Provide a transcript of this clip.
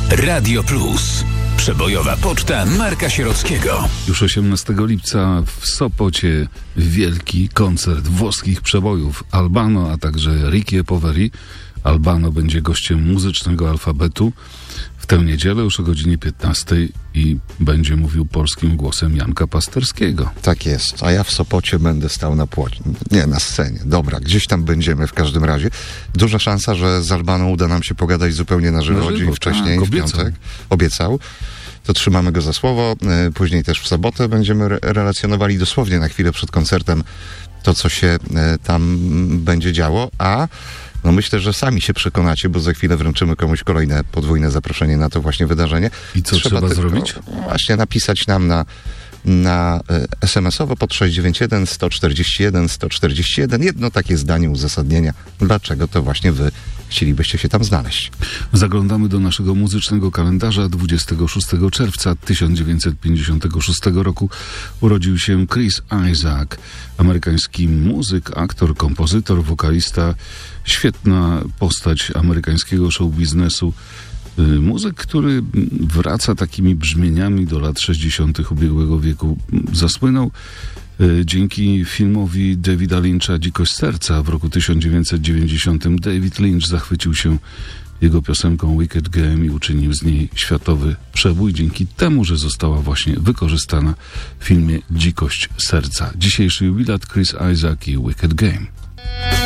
Radio Plus. Przebojowa poczta Marka Sierockiego. Już 18 lipca w Sopocie wielki koncert włoskich przebojów Albano, a także Ricky Poveri. Albano będzie gościem muzycznego alfabetu w tę niedzielę już o godzinie 15 i będzie mówił polskim głosem Janka Pasterskiego. Tak jest, a ja w Sopocie będę stał na scenie. Dobra, gdzieś tam będziemy w każdym razie. Duża szansa, że z Albaną uda nam się pogadać zupełnie na żywo dzień wcześniej, w piątek. Obiecał. To trzymamy go za słowo. Później też w sobotę będziemy relacjonowali dosłownie na chwilę przed koncertem to, co się tam będzie działo, a myślę, że sami się przekonacie, bo za chwilę wręczymy komuś kolejne podwójne zaproszenie na to właśnie wydarzenie. I co trzeba zrobić? Właśnie napisać nam na SMS-owo pod 691 141 141 jedno takie zdanie uzasadnienia, dlaczego to właśnie wy chcielibyście się tam znaleźć. Zaglądamy do naszego muzycznego kalendarza. 26 czerwca 1956 roku urodził się Chris Isaak, amerykański muzyk, aktor, kompozytor, wokalista, świetna postać amerykańskiego show biznesu. Muzyk, który wraca takimi brzmieniami do lat 60. ubiegłego wieku. Zasłynął dzięki filmowi Davida Lyncha Dzikość serca. W roku 1990 David Lynch zachwycił się jego piosenką Wicked Game i uczynił z niej światowy przebój dzięki temu, że została właśnie wykorzystana w filmie Dzikość serca. Dzisiejszy jubilat Chris Isaak i Wicked Game.